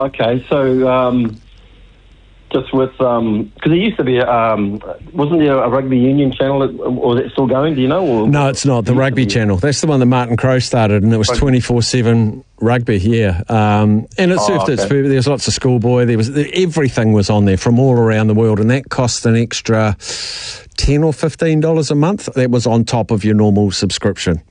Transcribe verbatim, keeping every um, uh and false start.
Okay, so um, just with because um, there used to be, a, um, wasn't there a rugby union channel? That, or is it still going? Do you know? Or, no, it's not the rugby channel. That's the one that Martin Crowe started, and it was twenty-four seven rugby. Yeah, um, and it Oh, served okay. its purpose. There was lots of schoolboy. There was everything was on there from all around the world, and that cost an extra ten or fifteen dollars a month. That was on top of your normal subscription.